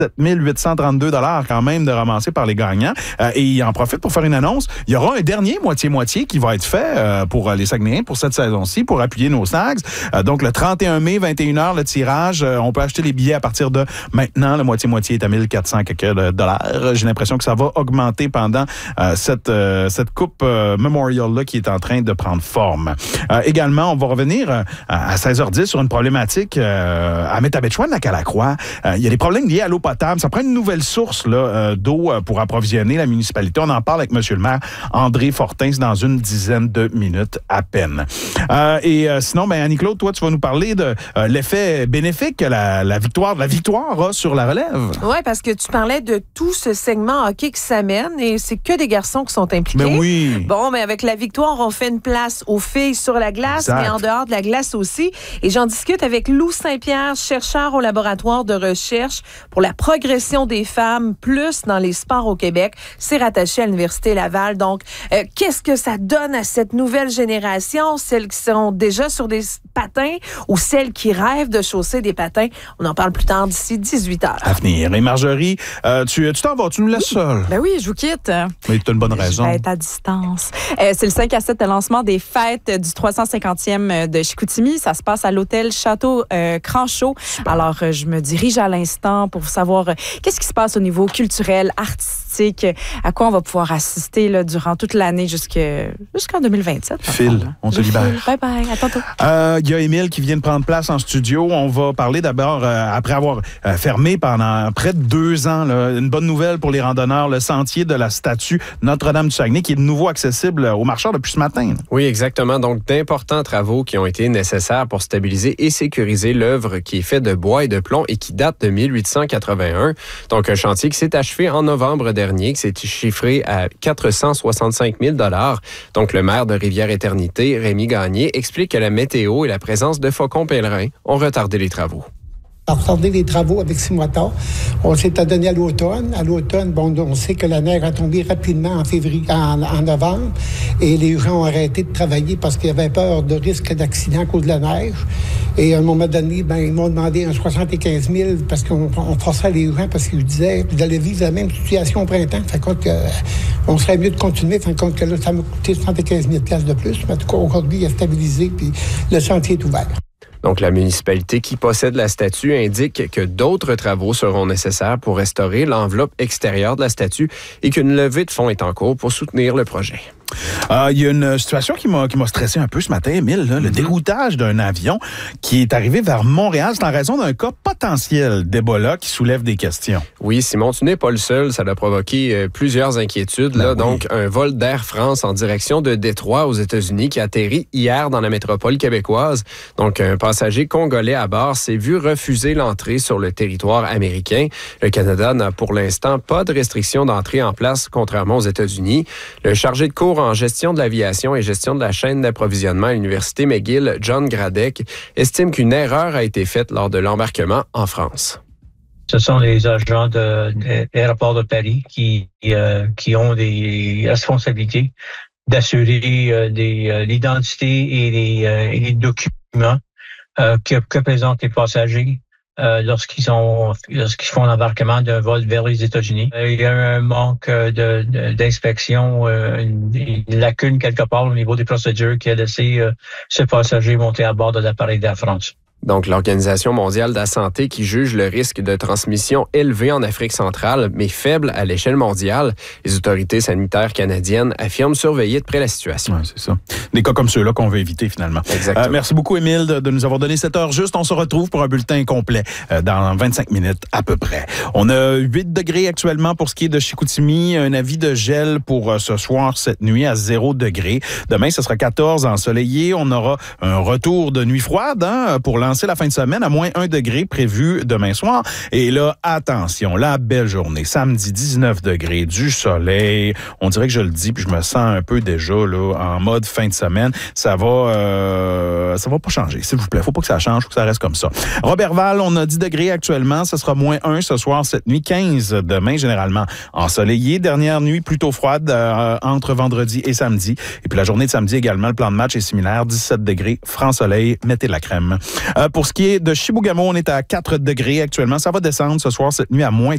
832 $ quand même de ramassés par les gagnants. Et il en profite pour faire une annonce. Il y aura un dernier moitié-moitié qui va être fait pour les Saguenayens pour cette saison-ci, pour appuyer nos Sags. Donc, le 31 mai, 21h, le tirage. On peut acheter les billets à partir de maintenant. Le moitié-moitié est à 1400 quelques dollars. J'ai l'impression que ça va augmenter pendant cette coupe Memorial-là qui est en train de prendre forme. Également, on va revenir à 16h10 sur une problématique à Métabetchouan, à Calacroix. Il y a des problèmes liés à l'eau potable. Ça prend une nouvelle source d'eau pour approvisionner la municipalité. On en parle avec M. le maire André Fortin dans une dizaine de minutes à peine. Sinon, Annie-Claude, toi, tu vas nous parler de l'effet bénéfique que la victoire a sur la relève. Oui, parce que tu parlais de tout ce segment hockey qui s'amène et c'est que des garçons qui sont impliqués. Mais oui. Bon, mais avec la victoire, on fait une place aux filles sur la glace, mais en dehors de la glace aussi. Et j'en discute avec Lou Saint-Pierre, chercheur au laboratoire de recherche pour la progression des femmes plus dans les sports au Québec. C'est rattaché à l'Université Laval. Donc, qu'est-ce que ça donne à cette nouvelle génération, celles qui sont déjà sur des patins ou celles qui rêvent de chausser des patins? On en parle plus tard d'ici 18h. À venir. Et Marjorie, tu t'en vas, tu nous laisses seule. Ben oui, je vous quitte. Mais tu as une bonne raison. Je vais être à distance. C'est le 5 à 7 de lancement des fêtes du 350e de Chicoutimi. Ça se passe à l'hôtel Château Cranchot. Alors, je me dirige à l'instant pour savoir qu'est-ce qui se passe au niveau culturel, artistique, à quoi on va pouvoir assister là, durant toute l'année jusqu'en 2027. Phil, on te libère. Bye-bye, à tantôt. Il y a Émile qui vient de prendre place en studio. On va parler d'abord, après avoir fermé pendant près de 2 ans, une bonne nouvelle pour les randonneurs, le sentier de la statue Notre-Dame-du-Saguenay qui est de nouveau accessible aux marcheurs depuis ce matin. Oui, exactement. Donc, d'importants travaux qui ont été nécessaires pour stabiliser et sécuriser l'œuvre qui est faite de bois et de plomb et qui date de 1881. Donc, un chantier qui s'est achevé en novembre dernier, qui s'est chiffré à 465 000 $. Donc, le maire de Rivière-Éternité, Rémi Gagné, explique que la météo et la présence de faucons pèlerins ont retardé les travaux. On a retardé les travaux avec 6 mois tard. On s'est adonné à l'automne. À l'automne, on sait que la neige a tombé rapidement en novembre et les gens ont arrêté de travailler parce qu'ils avaient peur de risque d'accident à cause de la neige. Et à un moment donné, ils m'ont demandé un 75 000 parce qu'on forçait les gens parce qu'ils disaient qu'ils allaient vivre la même situation au printemps. Fait compte que on serait mieux de continuer. Fait compte que là, ça m'a coûté 75 000 $ de plus. Mais en tout cas, aujourd'hui, il a stabilisé puis le chantier est ouvert. Donc, la municipalité qui possède la statue indique que d'autres travaux seront nécessaires pour restaurer l'enveloppe extérieure de la statue et qu'une levée de fonds est en cours pour soutenir le projet. Il y a une situation qui m'a stressé un peu ce matin, Émile, le déroutage d'un avion qui est arrivé vers Montréal. C'est en raison d'un cas potentiel d'Ebola qui soulève des questions. Oui, Simon, tu n'es pas le seul. Ça a provoqué plusieurs inquiétudes. Oui. Donc, un vol d'Air France en direction de Détroit aux États-Unis qui a atterri hier dans la métropole québécoise. Donc, un passager congolais à bord s'est vu refuser l'entrée sur le territoire américain. Le Canada n'a pour l'instant pas de restriction d'entrée en place, contrairement aux États-Unis. Le chargé de cours en gestion de l'aviation et gestion de la chaîne d'approvisionnement à l'Université McGill, John Gradec, estime qu'une erreur a été faite lors de l'embarquement en France. Ce sont les agents de l'aéroport de Paris qui ont des responsabilités d'assurer l'identité et les documents que présentent les passagers lorsqu'ils font l'embarquement d'un vol vers les États-Unis. Il y a un manque d'inspection, une lacune quelque part au niveau des procédures qui a laissé ce passager monter à bord de l'appareil d'Air France. Donc, l'Organisation mondiale de la santé qui juge le risque de transmission élevé en Afrique centrale, mais faible à l'échelle mondiale. Les autorités sanitaires canadiennes affirment surveiller de près la situation. Oui, c'est ça. Des cas comme ceux-là qu'on veut éviter, finalement. Exactement. Merci beaucoup, Émile, de nous avoir donné cette heure juste. On se retrouve pour un bulletin complet dans 25 minutes à peu près. On a 8 degrés actuellement pour ce qui est de Chicoutimi. Un avis de gel pour ce soir, cette nuit, à 0 degrés. Demain, ce sera 14 ensoleillé. On aura un retour de nuit froide pour lancer la fin de semaine à moins 1 degré prévu demain soir. Et là, attention, la belle journée. Samedi, 19 degrés, du soleil. On dirait que je le dis, puis je me sens un peu déjà là en mode fin de semaine. Ça va pas changer, s'il vous plaît. Faut pas que ça change, faut que ça reste comme ça. Robertval, on a 10 degrés actuellement. Ce sera moins 1 ce soir, cette nuit. 15 demain, généralement ensoleillé. Dernière nuit plutôt froide entre vendredi et samedi. Et puis la journée de samedi également, le plan de match est similaire. 17 degrés, franc soleil, mettez de la crème. Pour ce qui est de Chibougamau, on est à 4 degrés actuellement. Ça va descendre ce soir, cette nuit, à moins